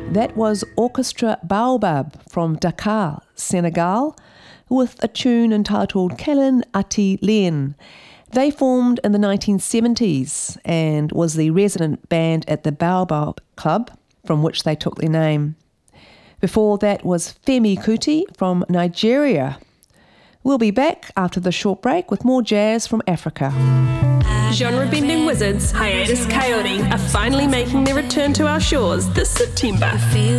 That was Orchestra Baobab from Dakar, Senegal, with a tune entitled Kelen Ati Len. They formed in the 1970s and was the resident band at the Baobab Club, from which they took their name. Before that was Femi Kuti from Nigeria. We'll be back after the short break with more jazz from Africa. Genre-bending wizards, Hiatus Coyote, are finally making their return to our shores this September.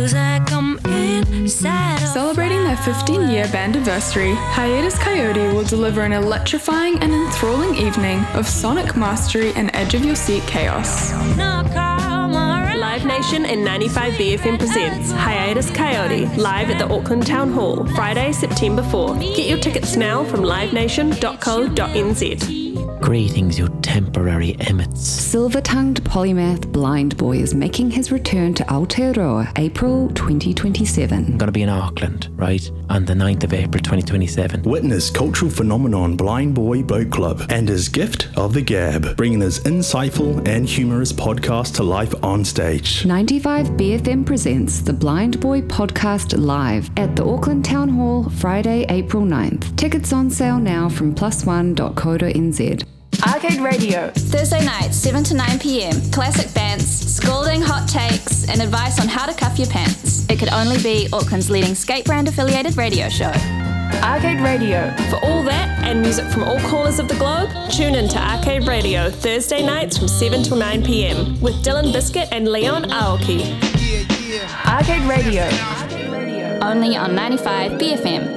Celebrating their 15-year bandiversary, Hiatus Coyote will deliver an electrifying and enthralling evening of sonic mastery and edge-of-your-seat chaos. Live Nation and 95BFM presents Hiatus Coyote live at the Auckland Town Hall, Friday, September 4th. Get your tickets now from livenation.co.nz. Greetings, you temporary emmets. Silver-tongued polymath Blind Boy is making his return to Aotearoa, April 2027. I'm going to be in Auckland, right, on the 9th of April 2027. Witness cultural phenomenon Blind Boy Boat Club and his gift of the gab, bringing his insightful and humorous podcast to life on stage. 95BFM presents the Blind Boy Podcast live at the Auckland Town Hall, Friday, April 9th. Tickets on sale now from +1.co.nz. Arcade Radio. Thursday nights, 7 to 9 p.m. Classic bands, scolding hot takes, and advice on how to cuff your pants. It could only be Auckland's leading skate brand affiliated radio show. Arcade Radio. For all that and music from all corners of the globe, tune in to Arcade Radio Thursday nights from 7 till 9 p.m. with Dylan Biscuit and Leon Aoki. Arcade Radio. Only on 95 BFM.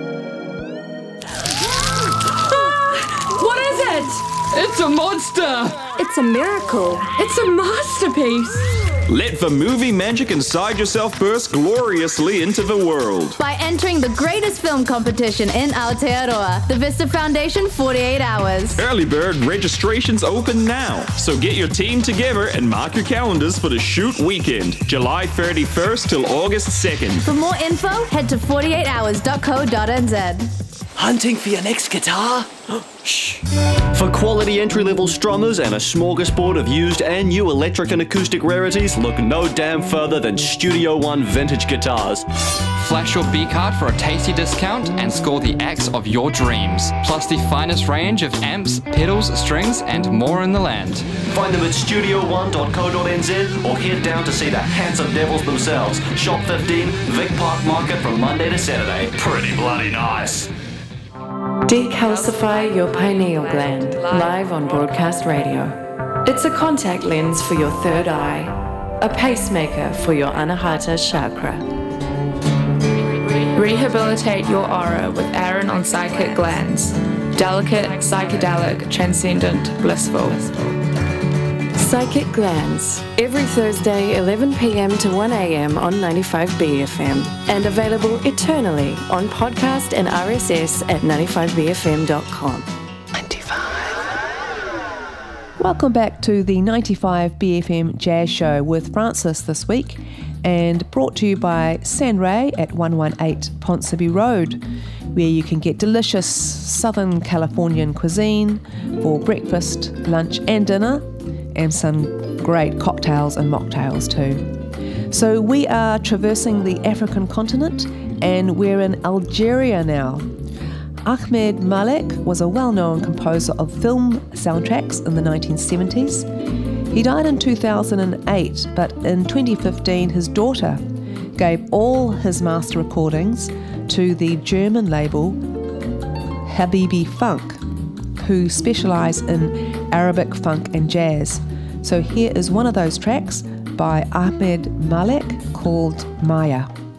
What is it? It's a monster! It's a miracle. It's a masterpiece. Let the movie magic inside yourself burst gloriously into the world. By entering the greatest film competition in Aotearoa, the Vista Foundation 48 Hours. Early bird registration's open now, so get your team together and mark your calendars for the shoot weekend, July 31st till August 2nd. For more info, head to 48hours.co.nz. Hunting for your next guitar? Shh. For quality entry-level strummers and a smorgasbord of used and new electric and acoustic rarities, look no damn further than Studio One Vintage Guitars. Flash your B-card for a tasty discount and score the axe of your dreams, plus the finest range of amps, pedals, strings, and more in the land. Find them at studio1.co.nz or head down to see the handsome devils themselves. Shop 15, Vic Park Market from Monday to Saturday. Pretty bloody nice. Decalcify your pineal gland, live on broadcast radio. It's a contact lens for your third eye, a pacemaker for your anahata chakra. Rehabilitate your aura with Aaron on Psychic Glands. Delicate, psychedelic, transcendent, blissful. Psychic Glands, every Thursday 11 p.m. to 1 a.m. on 95BFM, and available eternally on podcast and RSS at 95bfm.com. 95. Welcome back to the 95BFM Jazz Show with Francis this week, and brought to you by Sanray at 118 Ponsonby Road, where you can get delicious Southern Californian cuisine for breakfast, lunch and dinner, and some great cocktails and mocktails too. So we are traversing the African continent and we're in Algeria now. Ahmed Malek was a well-known composer of film soundtracks in the 1970s. He died in 2008, but in 2015 his daughter gave all his master recordings to the German label Habibi Funk, who specialise in Arabic funk and jazz. So here is one of those tracks by Ahmed Malek called Maya.